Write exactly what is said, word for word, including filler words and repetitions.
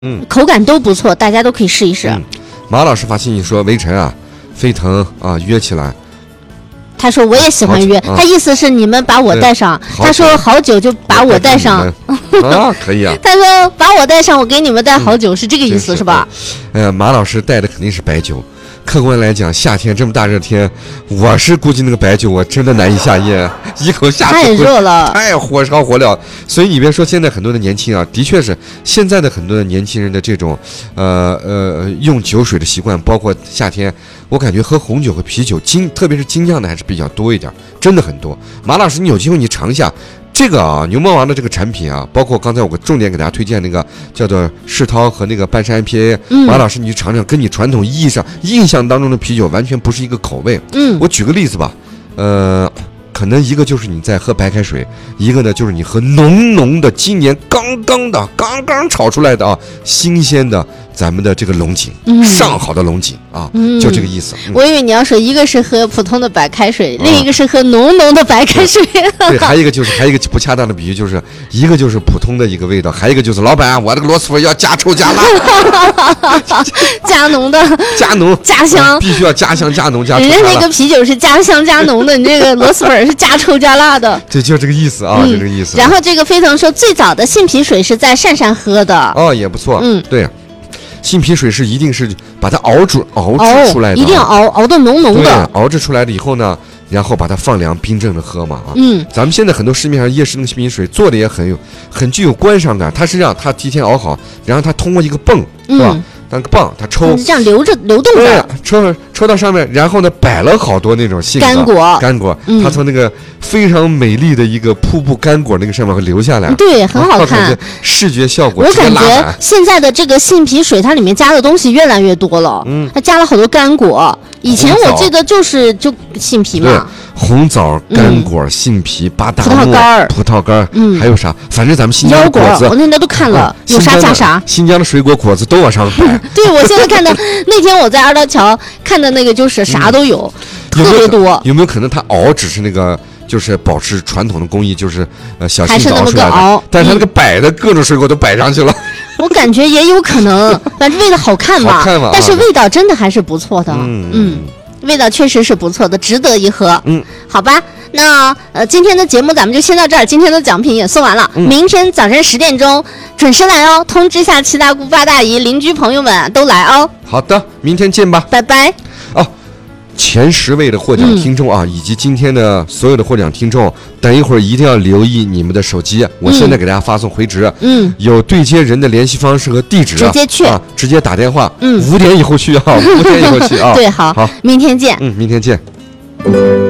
嗯， 口感都不错，大家都可以试一试。 嗯、马老师发信息说，微臣啊，飞腾啊，约起来。 他说我也喜欢约，啊、他意思是你们把我带上。他说好酒就把我带上。 啊，可以啊。 他说把我带上，我给你们带好酒，嗯、是这个意思是吧？ 呃，马老师带的肯定是白酒。客观来讲，夏天这么大热天，我是估计那个白酒我真的难以下咽，一口下去太热了， 太火烧火燎。所以你别说现在很多的年轻啊，的确是现在的很多的年轻人的这种呃呃用酒水的习惯，包括夏天，我感觉喝红酒和啤酒精，特别是精酿的还是比较多一点，真的很多。马老师，你有机会你尝一下。这个啊，牛魔王的这个产品啊，包括刚才我重点给大家推荐那个叫做世涛和那个半山 I P A，嗯，马老师你去尝尝，跟你传统意义上印象当中的啤酒完全不是一个口味。 嗯， 我举个例子吧，呃，可能一个就是你在喝白开水，一个呢就是你喝浓浓的今年刚刚的刚刚炒出来的啊，新鲜的咱们的这个龙井，嗯、上好的龙井啊，嗯、就这个意思。 嗯、我以为你要说一个是喝普通的白开水，啊、另一个是喝浓浓的白开水。 对，还有一个就是还有一个不恰当的比喻，就是一个就是普通的一个味道，还有一个就是老板，我这个螺蛳粉要加臭加辣， 加浓的， 加浓加香， 必须要加香加浓加臭加辣。 人家那个啤酒是加香加浓的，你这个螺蛳粉是加臭加辣的。 对，就这个意思啊，嗯、就这个意思。 然后这个飞腾说，最早的杏皮水是在汕汕喝的。 哦，也不错。嗯，对。杏皮水是一定是把它熬煮熬制出来的、啊， 一定要熬熬的浓浓的。 熬制出来了以后呢，然后把它放凉冰镇的喝嘛啊。 嗯， 咱们现在很多市面上夜市那个杏皮水做的也很有很具有观赏感，它是让它提前熬好，然后它通过一个泵，是吧？嗯，那个棒，它抽， 这样流着流动的， 对，抽抽到上面，然后呢摆了好多那种杏干果， 干果，嗯、它从那个非常美丽的一个瀑布干果那个上面会流下来， 对，很好看， 视觉效果。 我感觉现在的这个杏皮水，它里面加的东西越来越多了，嗯，它加了好多干果。以前我记得就是就杏皮嘛。 红枣、干果、杏皮、巴达木、 葡萄干、 葡萄干，嗯，还有啥？反正咱们新疆的果子， 我那天都看了，有啥加啥。 新疆的水果果子都往上摆。 对，我现在看的那天我在二道桥看的那个就是啥都有，特别多。 有没有可能它熬只是那个就是保持传统的工艺，就是呃小杏子熬出来的，但是它那个摆的各种水果都摆上去了。 我感觉也有可能，反正味道好看嘛， 好看嘛， 但是味道真的还是不错的，嗯嗯。味道确实是不错的，值得一喝。嗯，好吧，那呃，今天的节目咱们就先到这儿，今天的奖品也送完了。嗯、明天早晨十点钟准时来哦，通知下七大姑八大姨、邻居朋友们都来哦。 好的，明天见吧， 拜拜。 哦，前十位的获奖听众啊，嗯、以及今天的所有的获奖听众，等一会儿一定要留意你们的手机，我现在给大家发送回执。嗯，有对接人的联系方式和地址， 直接去啊，直接打电话。嗯，五点以后去啊，五点以后去啊。 对，好，好，明天见。 嗯，明天见。